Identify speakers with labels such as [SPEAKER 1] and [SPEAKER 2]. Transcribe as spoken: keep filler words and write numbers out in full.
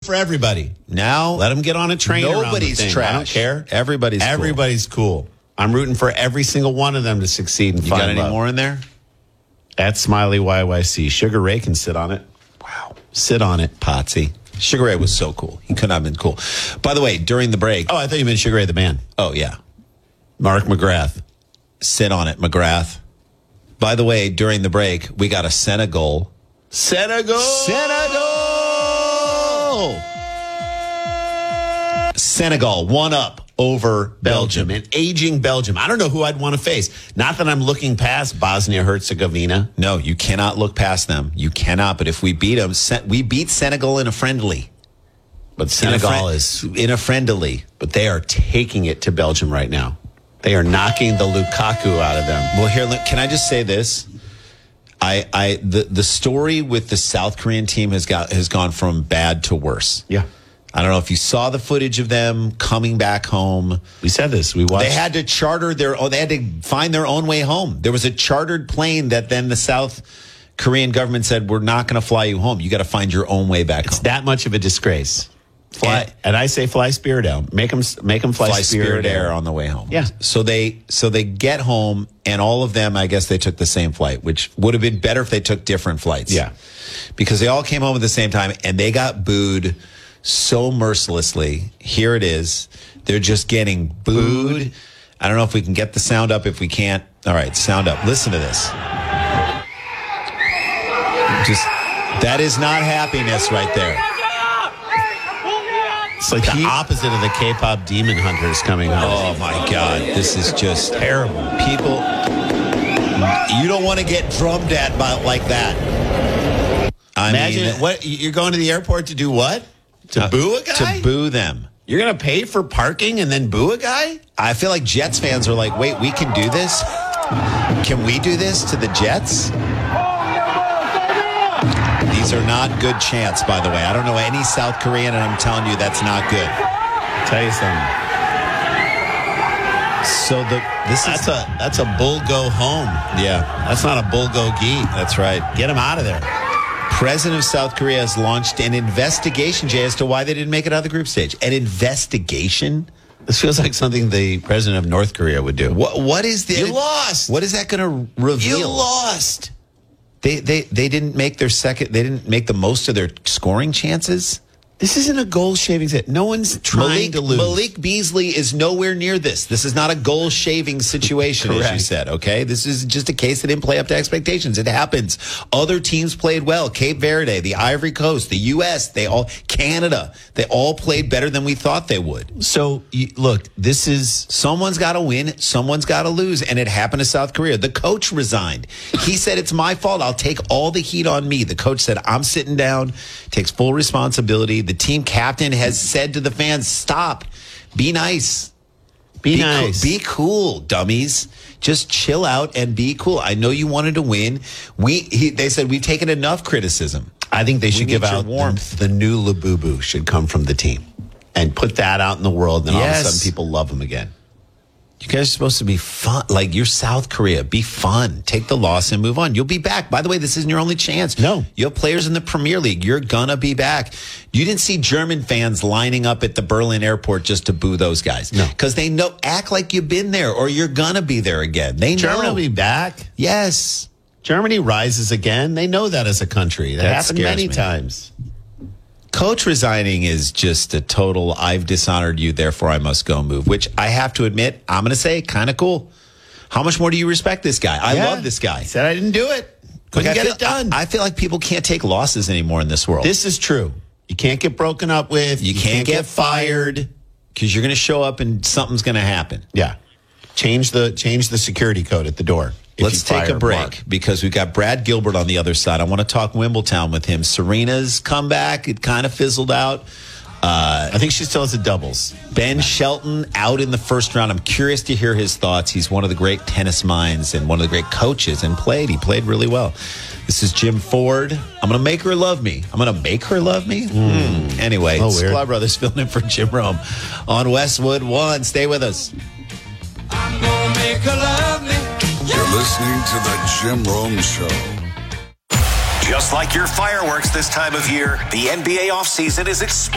[SPEAKER 1] for everybody. Now, let them get on a train.
[SPEAKER 2] Nobody's
[SPEAKER 1] around the thing.
[SPEAKER 2] trash.
[SPEAKER 1] I don't care.
[SPEAKER 2] Everybody's cool.
[SPEAKER 1] Everybody's cool. I'm rooting for every single one of them to succeed and
[SPEAKER 2] You
[SPEAKER 1] find
[SPEAKER 2] got any
[SPEAKER 1] love.
[SPEAKER 2] more in there?
[SPEAKER 1] At Smiley Y Y C. Sugar Ray can sit on it. Wow. Sit on it, Potsy.
[SPEAKER 2] Sugar Ray was so cool. He could not have been cool. By the way, during the break.
[SPEAKER 1] Oh, I thought you meant Sugar Ray the man.
[SPEAKER 2] Oh, yeah.
[SPEAKER 1] Mark McGrath.
[SPEAKER 2] Sit on it, McGrath. By the way, during the break, we got a Senegal.
[SPEAKER 1] Senegal!
[SPEAKER 2] Senegal! Senegal, one up over Belgium.
[SPEAKER 1] Belgium. An aging Belgium. I don't know who I'd want to face. Not that I'm looking past Bosnia-Herzegovina.
[SPEAKER 2] No, you cannot look past them. You cannot. But if we beat them, we beat Senegal in a friendly.
[SPEAKER 1] But Senegal
[SPEAKER 2] in a fri-
[SPEAKER 1] is...
[SPEAKER 2] in a friendly.
[SPEAKER 1] But they are taking it to Belgium right now. They are knocking the Lukaku out of them.
[SPEAKER 2] Well, here, can I just say this? I, I, the, the story with the South Korean team has got has gone from bad to worse.
[SPEAKER 1] Yeah.
[SPEAKER 2] I don't know if you saw the footage of them coming back home.
[SPEAKER 1] We said this. We watched.
[SPEAKER 2] They had to charter their own, they had to find their own way home. There was a chartered plane that then the South Korean government said, we're not going to fly you home. You got to find your own way back
[SPEAKER 1] It's
[SPEAKER 2] home.
[SPEAKER 1] that much of a disgrace. Fly, and, and I say fly Spirit Air. Make them, make them fly,
[SPEAKER 2] fly
[SPEAKER 1] Spirit,
[SPEAKER 2] Spirit Air.
[SPEAKER 1] Air
[SPEAKER 2] on the way home.
[SPEAKER 1] Yeah.
[SPEAKER 2] So they so they get home, and all of them, I guess they took the same flight, which would have been better if they took different flights.
[SPEAKER 1] Yeah.
[SPEAKER 2] Because they all came home at the same time, and they got booed so mercilessly. Here it is. They're just getting booed. I don't know if we can get the sound up. If we can't, all right, sound up. Listen to this. Just that is not happiness right there.
[SPEAKER 1] It's like the opposite of the K-pop Demon Hunters coming home.
[SPEAKER 2] Oh my God, this is just terrible. People, you don't want to get drummed at by like that. I
[SPEAKER 1] Imagine
[SPEAKER 2] mean,
[SPEAKER 1] what you're going to the airport to do. What to
[SPEAKER 2] uh,
[SPEAKER 1] boo a guy?
[SPEAKER 2] To boo them.
[SPEAKER 1] You're going to pay for parking and then boo a guy?
[SPEAKER 2] I feel like Jets fans are like, wait, we can do this? Can we do this to the Jets? These are not good chants, by the way. I don't know any South Korean, and I'm telling you that's not good.
[SPEAKER 1] I'll tell you something.
[SPEAKER 2] So the this
[SPEAKER 1] That's
[SPEAKER 2] is
[SPEAKER 1] a that's a bull go home.
[SPEAKER 2] yeah,
[SPEAKER 1] That's not a bull go gi.
[SPEAKER 2] that's right.
[SPEAKER 1] Get him out of there.
[SPEAKER 2] President of South Korea has launched an investigation, Jay, as to why they didn't make it out of the group stage. An investigation?
[SPEAKER 1] This feels like something the president of North Korea would do.
[SPEAKER 2] What what is the
[SPEAKER 1] You lost.
[SPEAKER 2] What is that going to reveal?
[SPEAKER 1] You lost.
[SPEAKER 2] They they they didn't make their second. They didn't make the most of their scoring chances.
[SPEAKER 1] This isn't a goal shaving set. No one's trying
[SPEAKER 2] Malik,
[SPEAKER 1] to lose.
[SPEAKER 2] Malik Beasley is nowhere near this. This is not a goal shaving situation, as you
[SPEAKER 1] Correct.
[SPEAKER 2] said. Okay, this is just a case that didn't play up to expectations. It happens. Other teams played well. Cape Verde, the Ivory Coast, the U S, they all Canada. They all played better than we thought they would.
[SPEAKER 1] So you, look, this is
[SPEAKER 2] Someone's got to win. Someone's got to lose. And it happened to South Korea. The coach resigned. He said, it's my fault. I'll take all the heat on me. The coach said, I'm sitting down, takes full responsibility. The team captain has said to the fans, stop. Be nice.
[SPEAKER 1] be,
[SPEAKER 2] Be
[SPEAKER 1] nice.
[SPEAKER 2] Cool, be cool, dummies. Just chill out and be cool. I know you wanted to win. We he, They said, we've taken enough criticism.
[SPEAKER 1] I think they should
[SPEAKER 2] need
[SPEAKER 1] give
[SPEAKER 2] your
[SPEAKER 1] out
[SPEAKER 2] warmth.
[SPEAKER 1] The, the new Labubu should come from the team and put that out in the world. And all of a
[SPEAKER 2] Yes.
[SPEAKER 1] sudden people love him again.
[SPEAKER 2] You guys are supposed to be fun. Like, you're South Korea. Be fun. Take the loss and move on. You'll be back. By the way, this isn't your only chance.
[SPEAKER 1] No.
[SPEAKER 2] You have players in the Premier League. You're going to be back. You didn't see German fans lining up at the Berlin airport just to boo those guys.
[SPEAKER 1] No.
[SPEAKER 2] Because they know, act like you've been there or you're going to be there again. They know.
[SPEAKER 1] Germany will be back.
[SPEAKER 2] Yes.
[SPEAKER 1] Germany rises again. They know that as a country. That,
[SPEAKER 2] That
[SPEAKER 1] happened
[SPEAKER 2] scares
[SPEAKER 1] many
[SPEAKER 2] me.
[SPEAKER 1] times.
[SPEAKER 2] Coach resigning is just a total, I've dishonored you, therefore I must go move, which I have to admit, I'm going to say, kind of cool. How much more do you respect this guy? I
[SPEAKER 1] Yeah.
[SPEAKER 2] love this guy.
[SPEAKER 1] He said I didn't do it. Couldn't
[SPEAKER 2] Like, I
[SPEAKER 1] get
[SPEAKER 2] feel-
[SPEAKER 1] it done.
[SPEAKER 2] I, I feel like people can't take losses anymore in this world.
[SPEAKER 1] This is true. You can't get broken up with.
[SPEAKER 2] you, can't, get, fired because you're going to show up and something's going to happen.
[SPEAKER 1] Yeah. Change the change the security code at the door. if
[SPEAKER 2] Let's
[SPEAKER 1] you
[SPEAKER 2] take
[SPEAKER 1] fire
[SPEAKER 2] a break
[SPEAKER 1] Mark.
[SPEAKER 2] because we've got Brad Gilbert on the other side. I want to talk Wimbledon with him. Serena's comeback, it kind of fizzled out.
[SPEAKER 1] I think she still has a doubles.
[SPEAKER 2] Ben Shelton out in the first round. I'm curious to hear his thoughts. He's one of the great tennis minds and one of the great coaches and played. He played really well. This is Jim Ford. I'm going to make her love me. I'm going to make her love me? Mm. Anyway,
[SPEAKER 1] Oh,
[SPEAKER 2] it's
[SPEAKER 1] weird.
[SPEAKER 2] Sklar Brothers filling in for Jim Rome on Westwood One. Stay with us.
[SPEAKER 3] I'm gonna make her love me.
[SPEAKER 4] You're listening to the Jim Rome Show.
[SPEAKER 5] Just like your fireworks this time of year, the N B A offseason is exploding.